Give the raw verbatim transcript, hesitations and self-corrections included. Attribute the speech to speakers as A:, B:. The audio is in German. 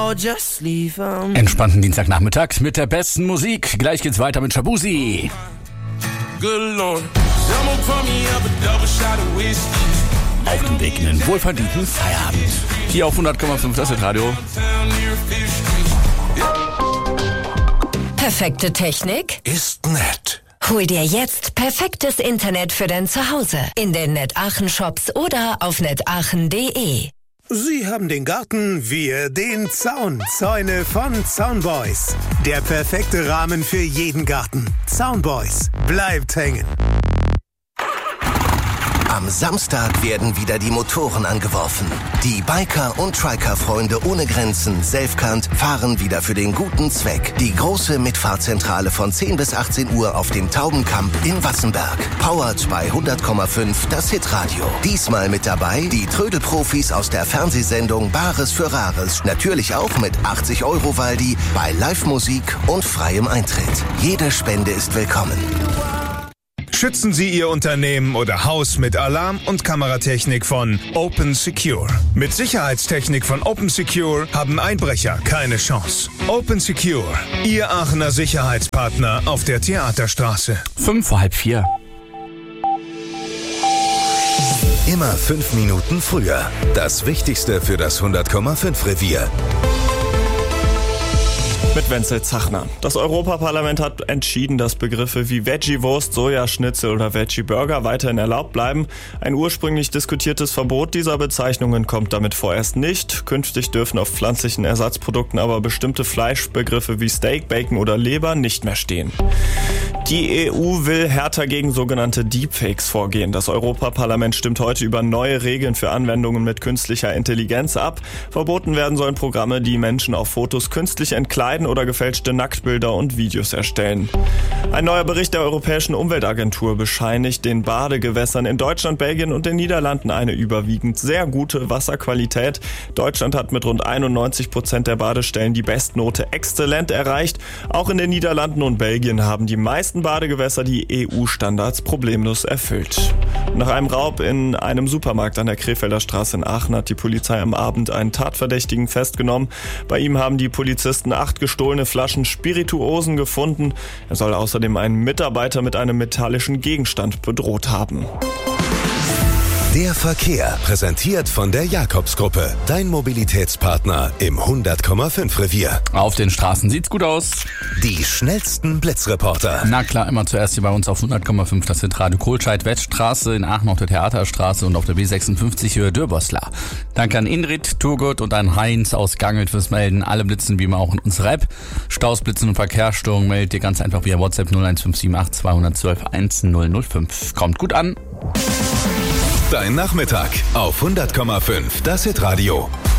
A: Entspannten Dienstagnachmittag mit der besten Musik. Gleich geht's weiter mit Shabuzi. Auf dem Weg in den wohlverdienten Feierabend. Hier auf hundert Komma fünf, das ist Radio.
B: Perfekte Technik
C: ist nett.
B: Hol dir jetzt perfektes Internet für dein Zuhause in den NetAchen Shops oder auf netachen punkt de.
D: Sie haben den Garten, wir den Zaun. Zäune von Zaunboys. Der perfekte Rahmen für jeden Garten. Zaunboys. Bleibt hängen.
C: Am Samstag werden wieder die Motoren angeworfen. Die Biker- und Triker-Freunde ohne Grenzen, Selfkant, fahren wieder für den guten Zweck. Die große Mitfahrzentrale von zehn bis achtzehn Uhr auf dem Taubenkamp in Wassenberg. Powered bei hundert Komma fünf, das Hitradio. Diesmal mit dabei die Trödelprofis aus der Fernsehsendung Bares für Rares. Natürlich auch mit achtzig Euro Waldi bei Live-Musik und freiem Eintritt. Jede Spende ist willkommen.
E: Schützen Sie Ihr Unternehmen oder Haus mit Alarm- und Kameratechnik von Open Secure. Mit Sicherheitstechnik von Open Secure haben Einbrecher keine Chance. Open Secure, Ihr Aachener Sicherheitspartner auf der Theaterstraße.
A: Fünf vor halb vier.
F: Immer fünf Minuten früher. Das Wichtigste für das hundert Komma fünf Revier.
G: Mit Wenzel Zachner. Das Europaparlament hat entschieden, dass Begriffe wie Veggie-Wurst, Sojaschnitzel oder Veggie-Burger weiterhin erlaubt bleiben. Ein ursprünglich diskutiertes Verbot dieser Bezeichnungen kommt damit vorerst nicht. Künftig dürfen auf pflanzlichen Ersatzprodukten aber bestimmte Fleischbegriffe wie Steak, Bacon oder Leber nicht mehr stehen. Die E U will härter gegen sogenannte Deepfakes vorgehen. Das Europaparlament stimmt heute über neue Regeln für Anwendungen mit künstlicher Intelligenz ab. Verboten werden sollen Programme, die Menschen auf Fotos künstlich entkleiden oder gefälschte Nacktbilder und Videos erstellen. Ein neuer Bericht der Europäischen Umweltagentur bescheinigt den Badegewässern in Deutschland, Belgien und den Niederlanden eine überwiegend sehr gute Wasserqualität. Deutschland hat mit rund einundneunzig Prozent der Badestellen die Bestnote exzellent erreicht. Auch in den Niederlanden und Belgien haben die meisten Badegewässer die E U-Standards problemlos erfüllt. Nach einem Raub in einem Supermarkt an der Krefelder Straße in Aachen hat die Polizei am Abend einen Tatverdächtigen festgenommen. Bei ihm haben die Polizisten acht gestohlene Flaschen Spirituosen gefunden. Er soll außerdem einen Mitarbeiter mit einem metallischen Gegenstand bedroht haben.
F: Der Verkehr, präsentiert von der Jakobsgruppe. Dein Mobilitätspartner im hundert Komma fünf Revier.
A: Auf den Straßen sieht's gut aus.
F: Die schnellsten Blitzreporter.
A: Na klar, immer zuerst hier bei uns auf hundert Komma fünf. Das sind Radio Kohlscheid-Wettstraße in Aachen auf der Theaterstraße und auf der B sechsundfünfzig Höhe Dörboslar. Danke an Ingrid, Turgut und an Heinz aus Gangelt fürs Melden. Alle blitzen wie immer auch in unserer App. Staus, Blitzen und Verkehrsstörungen meldet ihr ganz einfach via WhatsApp null eins fünf sieben acht zwei eins zwei eins null null fünf. Kommt gut an.
F: Dein Nachmittag auf hundert Komma fünf, das Hitradio.